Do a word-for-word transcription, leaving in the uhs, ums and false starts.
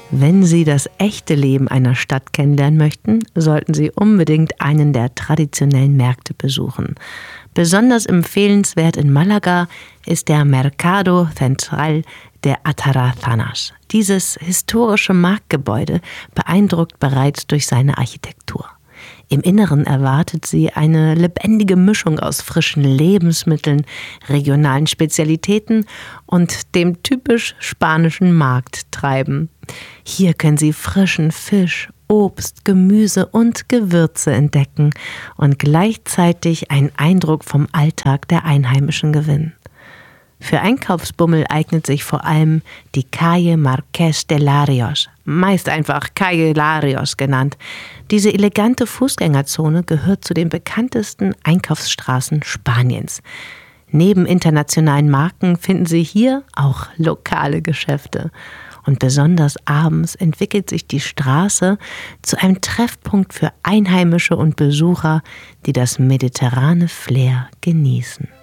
Wenn Sie das echte Leben einer Stadt kennenlernen möchten, sollten Sie unbedingt einen der traditionellen Märkte besuchen. Besonders empfehlenswert in Malaga ist der Mercado Central de Atarazanas. Dieses historische Marktgebäude beeindruckt bereits durch seine Architektur. Im Inneren erwartet Sie eine lebendige Mischung aus frischen Lebensmitteln, regionalen Spezialitäten und dem typisch spanischen Markttreiben. Hier können Sie frischen Fisch, Obst, Gemüse und Gewürze entdecken und gleichzeitig einen Eindruck vom Alltag der Einheimischen gewinnen. Für Einkaufsbummel eignet sich vor allem die Calle Marqués de Larios, meist einfach Calle Larios genannt. Diese elegante Fußgängerzone gehört zu den bekanntesten Einkaufsstraßen Spaniens. Neben internationalen Marken finden Sie hier auch lokale Geschäfte. Und besonders abends entwickelt sich die Straße zu einem Treffpunkt für Einheimische und Besucher, die das mediterrane Flair genießen.